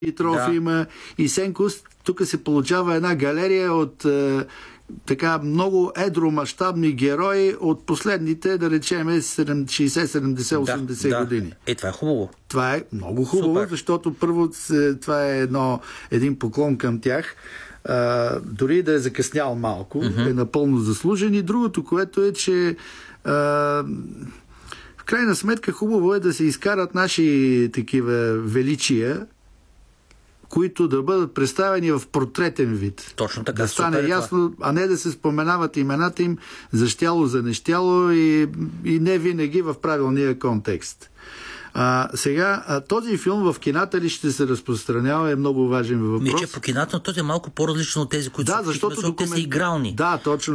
Димитров има и Сенкос. Тук се получава една галерия от така много едромащабни герои от последните, да речем, 60, 70, 80 години. Това е хубаво. Това е много хубаво, супер. Защото първо това е един поклон към тях. Дори да е закъснял малко, е напълно заслужен. И другото, което е, че в крайна сметка хубаво е да се изкарат наши такива величия, които да бъдат представени в портретен вид. Точно така. Да стане ясно, а не да се споменават имената им за щяло, за нещяло и не винаги в правилния контекст. Сега, този филм в кината ли ще се разпространява е много важен въпрос. По кината, но този е малко по-различно от тези, които защото те са игрални. Да, точно.